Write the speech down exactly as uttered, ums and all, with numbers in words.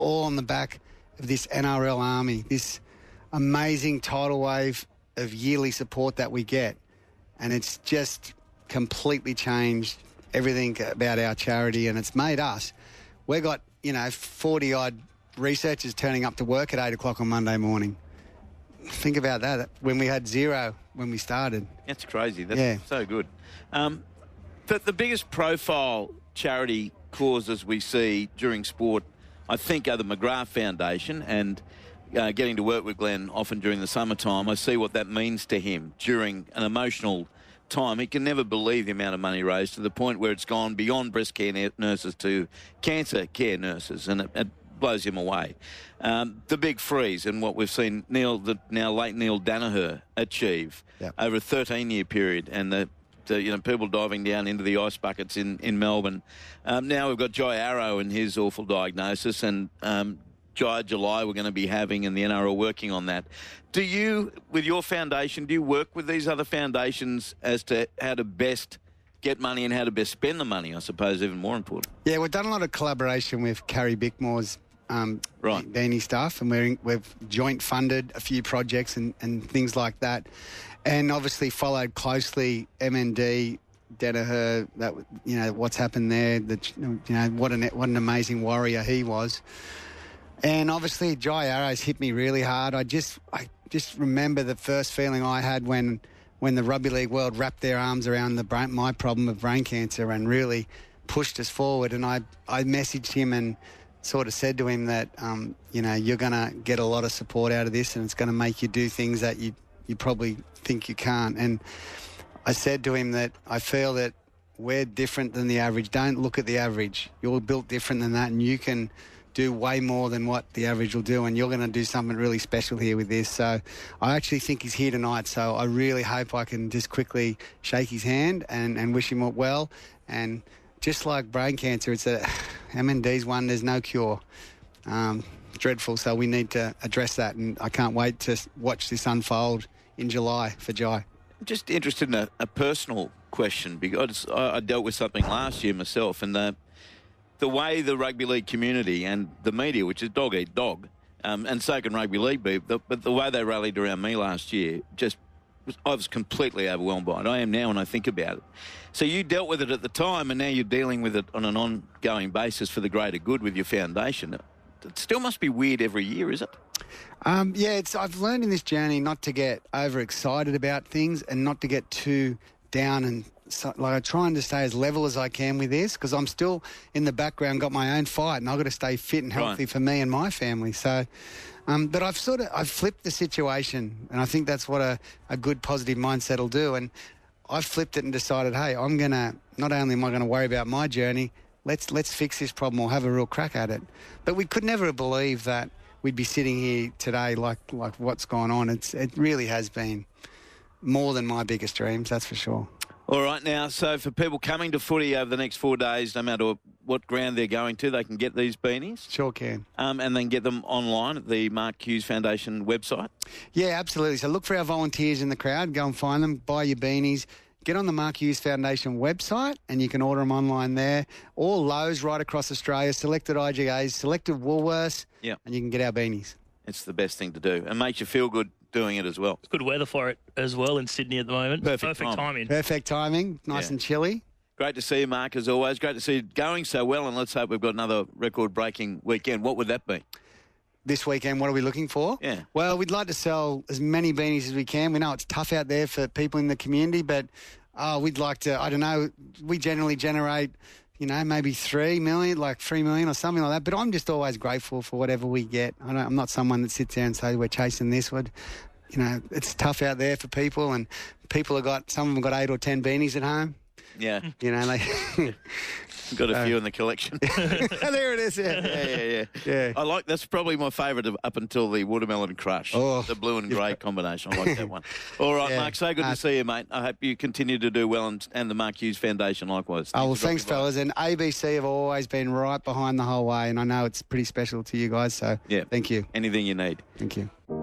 all on the back of this N R L army, this amazing tidal wave of yearly support that we get. And it's just completely changed everything about our charity, and it's made us. We've got, you know, forty-odd researchers turning up to work at eight o'clock on Monday morning. Think about that, when we had zero when we started. That's crazy. That's yeah. so good. Um, but the biggest profile charity causes we see during sport, I think, are the McGrath Foundation, and uh, getting to work with Glenn often during the summertime, I see what that means to him during an emotional time. He can never believe the amount of money raised, to the point where it's gone beyond breast care nurses to cancer care nurses, and it, it blows him away. Um, the big freeze, and what we've seen Neil, the now late Neil Danaher achieve yep. over a thirteen-year period, and the, the you know people diving down into the ice buckets in in Melbourne. Um, now we've got Jai Arrow and his awful diagnosis, and um, Jai July we're going to be having, and the N R L working on that. Do you, with your foundation, do you work with these other foundations as to how to best get money and how to best spend the money, I suppose, even more important? Yeah, we've done a lot of collaboration with Carrie Bickmore's um, right. Beanie stuff, and we're, we've joint funded a few projects and, and things like that, and obviously followed closely M N D, Danaher, that, you know, what's happened there, that, you know, what an, what an amazing warrior he was. And obviously Jai Arrows hit me really hard. I just I just remember the first feeling I had when when the rugby league world wrapped their arms around the brain, my problem of brain cancer, and really pushed us forward. And I, I messaged him and sort of said to him that, um, you know, you're going to get a lot of support out of this, and it's going to make you do things that you, you probably think you can't. And I said to him that I feel that we're different than the average. Don't look at the average. You're built different than that, and you can do way more than what the average will do, and you're going to do something really special here with this. So I actually think he's here tonight, so I really hope I can just quickly shake his hand and, and wish him well. And just like brain cancer, it's a M N D's one, there's no cure. Um, dreadful, so we need to address that, and I can't wait to watch this unfold in July for Jai. I'm just interested in a, a personal question, because I, I dealt with something last year myself, and the the way the rugby league community and the media, which is dog eat dog, um, and so can rugby league be, the, but the way they rallied around me last year, just was, I was completely overwhelmed by it. I am now when I think about it. So you dealt with it at the time, and now you're dealing with it on an ongoing basis for the greater good with your foundation. It still must be weird every year, is it? Um, yeah, it's. I've learned in this journey not to get overexcited about things and not to get too down, and so, like, I'm trying to stay as level as I can with this, because I'm still in the background, got my own fight, and I've got to stay fit and healthy right. for me and my family. So, um, but I've sort of I've flipped the situation, and I think that's what a, a good positive mindset will do. And I've flipped it and decided, hey, I'm gonna not only am I going to worry about my journey, let's let's fix this problem or have a real crack at it. But we could never have believed that we'd be sitting here today like like what's gone on. It's it really has been more than my biggest dreams, that's for sure. All right, now, so for people coming to footy over the next four days, no matter what ground they're going to, they can get these beanies? Sure can. Um, and then get them online at the Mark Hughes Foundation website? Yeah, absolutely. So look for our volunteers in the crowd, go and find them, buy your beanies, get on the Mark Hughes Foundation website, and you can order them online there. All Lowe's right across Australia, selected I G As, selected Woolworths, yep. and you can get our beanies. It's the best thing to do, and makes you feel good doing it as well. It's good weather for it as well in Sydney at the moment. Perfect, Perfect time. timing. Perfect timing. Nice yeah. and chilly. Great to see you, Mark, as always. Great to see you going so well, and let's hope we've got another record-breaking weekend. What would that be? This weekend, what are we looking for? Yeah. Well, we'd like to sell as many beanies as we can. We know it's tough out there for people in the community, but uh, we'd like to, I don't know, we generally generate, you know, maybe three million, like three million or something like that. But I'm just always grateful for whatever we get. I don't, I'm not someone that sits there and says we're chasing this. Would, you know, it's tough out there for people, and people have got, some of them got eight or ten beanies at home. Yeah. You know, they... Got a few uh, in the collection. There it is, yeah. Yeah, yeah, yeah. yeah. I like, that's probably my favourite up until the watermelon crush. Oh, the blue and grey yeah. combination. I like that one. All right, yeah. Mark, so good uh, to see you, mate. I hope you continue to do well, and, and the Mark Hughes Foundation likewise. Oh, well, thanks, fellas. And A B C have always been right behind the whole way, and I know it's pretty special to you guys, so yeah. thank you. Anything you need. Thank you.